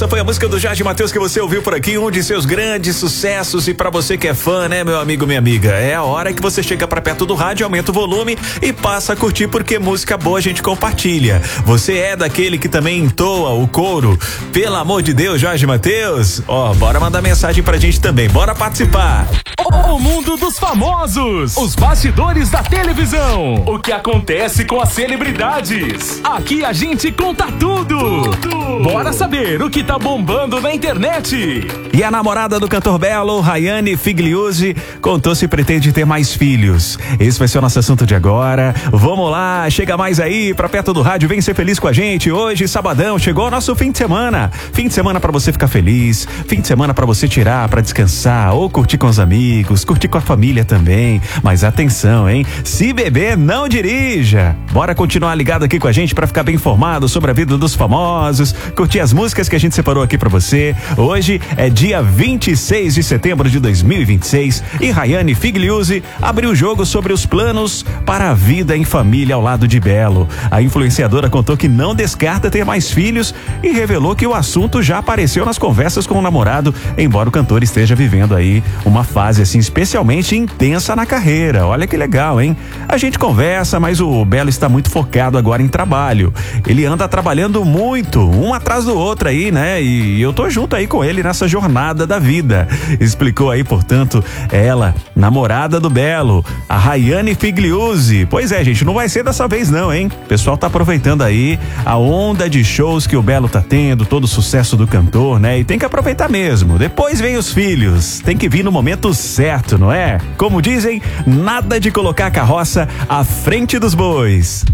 Essa foi a música do Jorge Mateus que você ouviu por aqui, um de seus grandes sucessos. E pra você que é fã, né, meu amigo, minha amiga, é a hora que você chega pra perto do rádio, aumenta o volume e passa a curtir, porque música boa a gente compartilha. Você é daquele que também entoa o coro? Pelo amor de Deus, Jorge Mateus, bora mandar mensagem pra gente também, bora participar. O mundo dos famosos, os bastidores da televisão, o que acontece com as celebridades. Aqui a gente conta tudo. Bora saber o que tá bombando na internet. E a namorada do cantor Belo, Rayane Figliuzzi, contou se pretende ter mais filhos. Esse vai ser o nosso assunto de agora. Vamos lá, chega mais aí pra perto do rádio, vem ser feliz com a gente. Hoje, sabadão, chegou o nosso fim de semana. Fim de semana pra você ficar feliz, fim de semana pra você tirar, pra descansar ou curtir com os amigos, curtir com a família também. Mas atenção, hein? Se beber, não dirija. Bora continuar ligado aqui com a gente pra ficar bem informado sobre a vida dos famosos, curtir as músicas que a gente separou aqui pra você. Hoje é dia 26 de setembro de 2026 e Rayane Figliuzzi abriu o jogo sobre os planos para a vida em família ao lado de Belo. A influenciadora contou que não descarta ter mais filhos e revelou que o assunto já apareceu nas conversas com o namorado, embora o cantor esteja vivendo aí uma fase assim especialmente intensa na carreira. Olha que legal, hein? A gente conversa, mas o Belo está muito focado agora em trabalho. Ele anda trabalhando muito, um atrás do outro aí, né? E eu tô junto aí com ele nessa jornada da vida. Explicou aí, portanto, ela, namorada do Belo, a Rayane Figliuzzi. Pois é, gente, não vai ser dessa vez não, hein? O pessoal tá aproveitando aí a onda de shows que o Belo tá tendo, todo o sucesso do cantor, né? E tem que aproveitar mesmo. Depois vem os filhos. Tem que vir no momento certo, não é? Como dizem, nada de colocar a carroça à frente dos bois.